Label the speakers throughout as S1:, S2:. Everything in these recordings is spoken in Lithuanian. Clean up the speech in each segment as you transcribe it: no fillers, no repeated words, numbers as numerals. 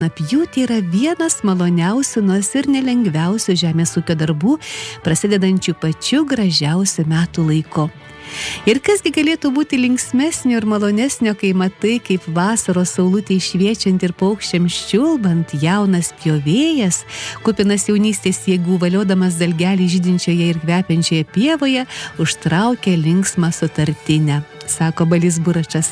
S1: Šienapjūtė yra vienas maloniausių, nors ir nelengviausių žemės ūkio darbų, prasidedančių pačiu gražiausiu metų laiku. Ir kasgi galėtų būti linksmesnio ir malonesnio, kai matai, kaip vasaros saulutė šviečiant ir paukščiams čiulbant, jaunas pjovėjas, kupinas jaunystės jėgų, valiodamas dalgelį žydinčioje ir kvepiančioje pievoje, užtraukia linksmą sutartinę. Sako Balys Buračas.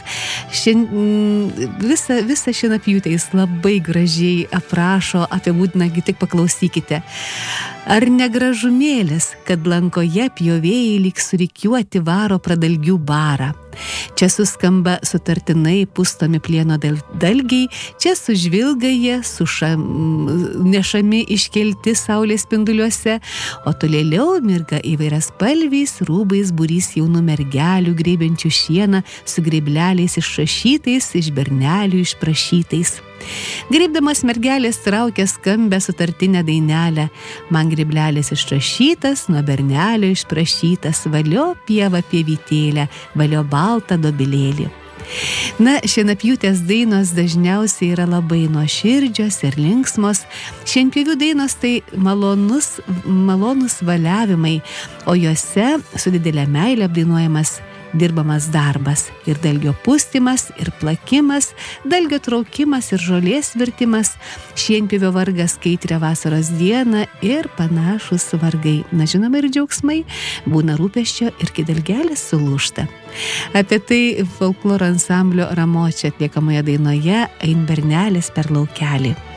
S1: Visą šienapjūtę jis labai gražiai aprašo, apibūdina, tik paklausykite. Ar negražumėlis, kad lankoje pjovėjai lyg surikiuoti varo pradalgių barą. Čia suskamba sutartinai pustomi plieno dalgiai, čia sužvilga jie, nešami iškelti saulės spinduliuose, o tolėliau mirga įvairias spalviais rūbais būrys jaunų mergelių, greibiančių šieną su greibleliais išrašytais, iš bernelių išprašytais. Greibdamas mergelės traukia skambę sutartinę dainelę. Man greblelės išrašytas, nuo bernelio išprašytas, valio pieva pievytėlę, valio baltą dobilėlį. Na, šienapjūtės dainos dažniausiai yra labai nuoširdžios ir linksmos. Šienpjovių dainos tai malonus valiavimai, o juose su didelė meilė apdainuojamas dirbamas darbas ir dalgio pustimas ir plakimas, dalgio traukimas ir žolės virtimas, šienpjovio vargas kaitrią vasaros dieną ir panašus vargai. Na, žinoma, ir džiaugsmai, būna rūpesčio ir kai dalgelės sulūžta. Apie tai folkloro ansamblio Ramočia atliekamoje dainoje Ein bernelis per laukelį.